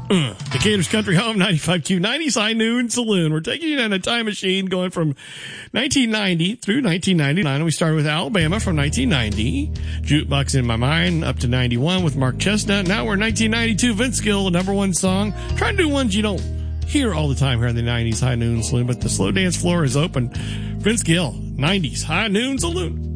Decatur's Country Home, 95Q, 90s High Noon Saloon. We're taking you on a time machine going from 1990 through 1999. We started with Alabama from 1990. Jukebox in My Mind up to 91 with Mark Chestnut. Now we're 1992. Vince Gill, the number one song. Trying to do ones you don't hear all the time here in the 90s High Noon Saloon, but the slow dance floor is open. Vince Gill, 90s High Noon Saloon.